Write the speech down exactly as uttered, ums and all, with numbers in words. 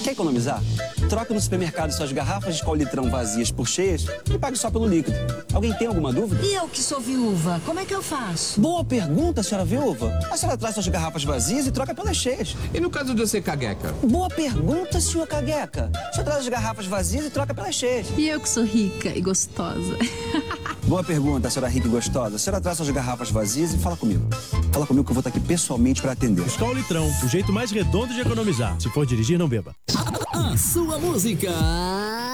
Quer economizar? Troca no supermercado suas garrafas de Skol litrão vazias por cheias e pague só pelo líquido. Alguém tem alguma dúvida? E eu que sou viúva, como é que eu faço? Boa pergunta, senhora viúva. A senhora traz suas garrafas vazias e troca pelas cheias. E no caso de eu ser cagueca? Boa pergunta, senhor cagueca. A senhora traz as garrafas vazias e troca pelas cheias. E eu que sou rica e gostosa. Boa pergunta, senhora rica e gostosa. A senhora traz suas garrafas vazias e fala comigo. Fala comigo que eu vou estar aqui pessoalmente para atender. Skol Litrão, o jeito mais redondo de economizar. Se for dirigir, não beba. A sua música